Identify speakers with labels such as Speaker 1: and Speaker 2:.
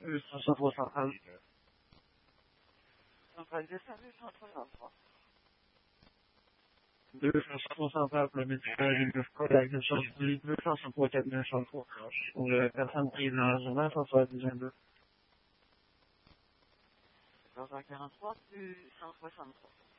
Speaker 1: Centre central.
Speaker 2: Centrale de service 163.
Speaker 1: 200 central pour le médical et le collègue de sortie 254 903. Pour la personne prise dans la journée, ça sera 19.
Speaker 2: 243 du 163.